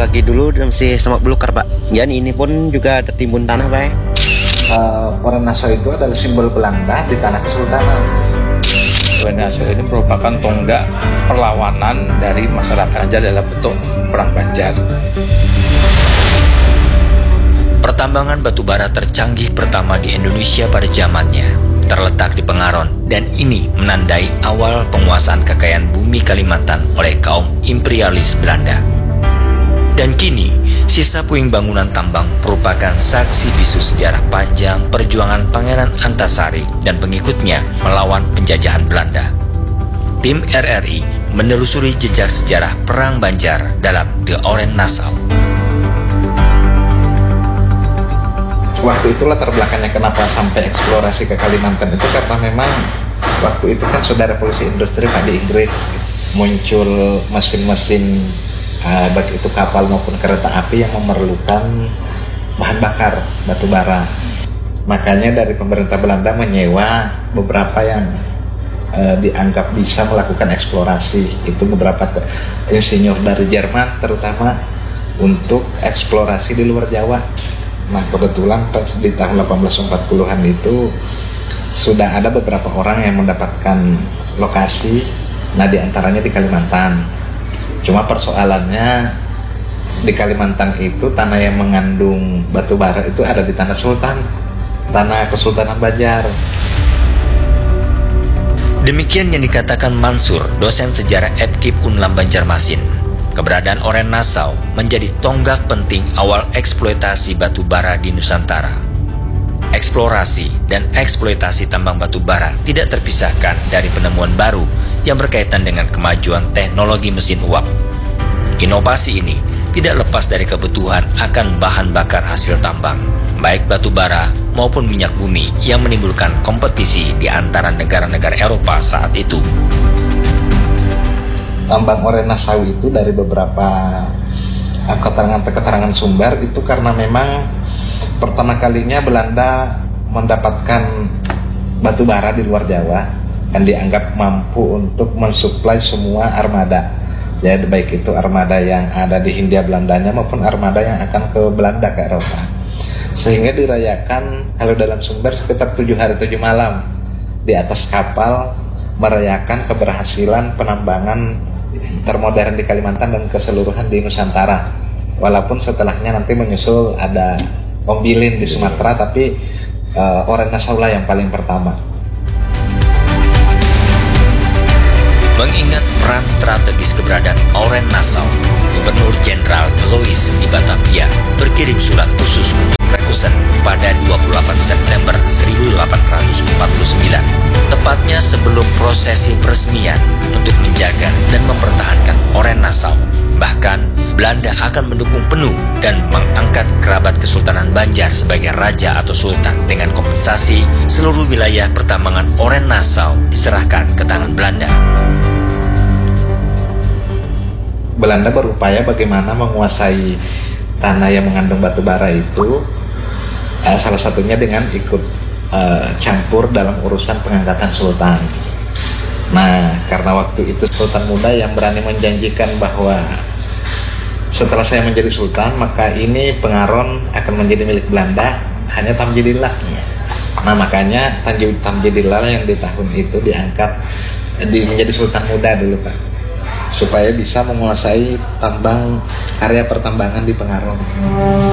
Lagi dulu masih semak belukar Pak. Dan ini pun juga tertimbun tanah Pak. Oren Nassau itu adalah simbol Belanda di tanah kesultanan. Oren Nassau ini merupakan tonggak perlawanan dari masyarakat Banjar dalam bentuk perang Banjar. Pertambangan batu bara tercanggih pertama di Indonesia pada zamannya terletak di Pengaron, dan ini menandai awal penguasaan kekayaan bumi Kalimantan oleh kaum imperialis Belanda. Dan kini, sisa puing bangunan tambang merupakan saksi bisu sejarah panjang perjuangan Pangeran Antasari dan pengikutnya melawan penjajahan Belanda. Tim RRI menelusuri jejak sejarah Perang Banjar dalam The Oren Nassau. Waktu itu latar belakangnya kenapa sampai eksplorasi ke Kalimantan itu karena memang waktu itu kan sudah revolusi industri Pak di Inggris, muncul mesin-mesin baik itu kapal maupun kereta api yang memerlukan bahan bakar batu bara. Makanya dari pemerintah Belanda menyewa beberapa yang dianggap bisa melakukan eksplorasi, itu beberapa insinyur dari Jerman terutama untuk eksplorasi di luar Jawa. Nah kebetulan pas di tahun 1840-an itu sudah ada beberapa orang yang mendapatkan lokasi, nah diantaranya di Kalimantan. Cuma persoalannya di Kalimantan itu tanah yang mengandung batu bara itu ada di tanah Sultan, tanah Kesultanan Banjar. Demikian yang dikatakan Mansur, dosen sejarah FKIP Unlam Banjarmasin. Keberadaan Oren Nassau menjadi tonggak penting awal eksploitasi batu bara di Nusantara. Eksplorasi dan eksploitasi tambang batu bara tidak terpisahkan dari penemuan baru yang berkaitan dengan kemajuan teknologi mesin uap. Inovasi ini tidak lepas dari kebutuhan akan bahan bakar hasil tambang, baik batu bara maupun minyak bumi yang menimbulkan kompetisi di antara negara-negara Eropa saat itu. Tambang Oren Nassau itu dari beberapa keterangan sumber itu karena memang pertama kalinya Belanda mendapatkan batu bara di luar Jawa dan dianggap mampu untuk mensuplai semua armada. Jadi baik itu armada yang ada di Hindia Belandanya maupun armada yang akan ke Belanda ke Eropa. Sehingga dirayakan kalau dalam sumber sekitar 7 hari 7 malam di atas kapal merayakan keberhasilan penambangan termodern di Kalimantan dan keseluruhan di Nusantara. Walaupun setelahnya nanti menyusul ada Ombilin di Sumatera, tapi Oren Nassau lah yang paling pertama. Mengingat peran strategis keberadaan Oren Nassau, Gubernur Jenderal Delois di Batavia berkirim surat khusus untuk Rekusen pada 28 September 1849, tepatnya sebelum prosesi peresmian untuk menjaga dan mempertahankan Oren Nassau. Bahkan, Belanda akan mendukung penuh dan mengangkat kerabat Kesultanan Banjar sebagai raja atau sultan dengan kompensasi seluruh wilayah pertambangan Oren Nassau diserahkan ke tangan Belanda. Belanda berupaya bagaimana menguasai tanah yang mengandung batu bara itu, salah satunya dengan ikut campur dalam urusan pengangkatan sultan. Nah, karena waktu itu sultan muda yang berani menjanjikan bahwa setelah saya menjadi sultan, maka ini Pengaron akan menjadi milik Belanda, hanya Tamjidillah. Nah, makanya Tamjidillah yang di tahun itu diangkat menjadi sultan muda dulu Pak, supaya bisa menguasai area pertambangan di Pengaron.